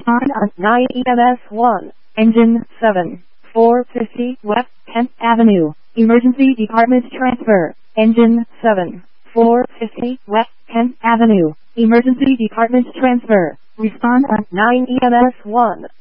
Respond on 9 EMS 1. Engine 7. 450 West 10th Avenue. Emergency Department transfer. Engine 7. 450 West 10th Avenue. Emergency Department transfer. Respond on 9 EMS 1.